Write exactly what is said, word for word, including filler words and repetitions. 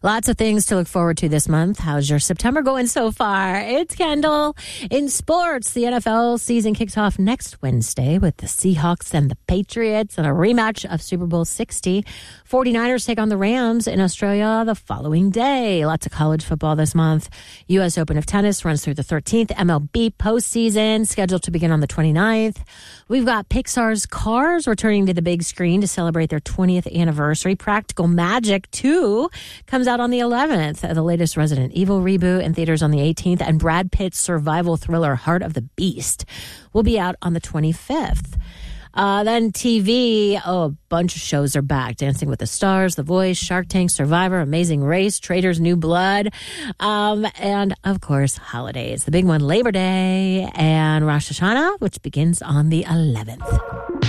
Lots of things to look forward to this month. How's your September going so far? It's Kendall. In sports, the N F L season kicks off next Wednesday with the Seahawks and the Patriots and a rematch of Super Bowl sixty. forty-niners take on the Rams in Australia the following day. Lots of college football this month. U S Open of Tennis runs through the thirteenth. M L B postseason scheduled to begin on the twenty-ninth. We've got Pixar's Cars returning to the big screen to celebrate their twentieth anniversary. Practical Magic two comes out on the eleventh. The latest Resident Evil reboot in theaters on the eighteenth. And Brad Pitt's survival thriller Heart of the Beast will be out on the twenty-fifth. Uh, then T V, oh, a bunch of shows are back. Dancing with the Stars, The Voice, Shark Tank, Survivor, Amazing Race, Traitors, New Blood, um, and, of course, holidays. The big one, Labor Day, and Rosh Hashanah, which begins on the eleventh.